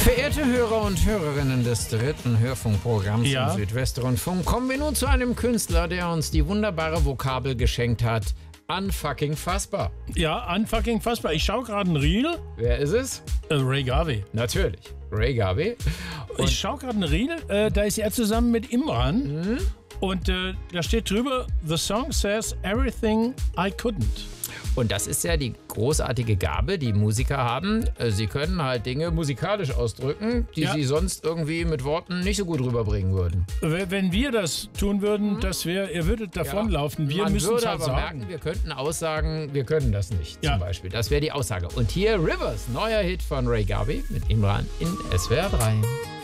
Verehrte Hörer und Hörerinnen des dritten Hörfunkprogramms Ja. im Südwestrundfunk, kommen wir nun zu einem Künstler, der uns die wunderbare Vokabel geschenkt hat. Unfucking fassbar. Ja, unfucking fassbar. Ich schaue gerade ein Reel. Wer ist es? Ray Garvey. Natürlich, Ray Garvey. Ich schaue gerade ein Reel. Da ist er zusammen mit Imran. Und da steht drüber, the song says everything I couldn't. Und das ist ja die großartige Gabe, die Musiker haben. Sie können halt Dinge musikalisch ausdrücken, die sie sonst irgendwie mit Worten nicht so gut rüberbringen würden. Wenn wir das tun würden, ihr würdet davonlaufen. Wir Man müssen es würde halt aber sagen. merken, wir könnten aussagen, wir können das nicht, Ja. zum Beispiel. Das wäre die Aussage. Und hier Rivers, neuer Hit von Ray Garvey mit Imran in SWR 3.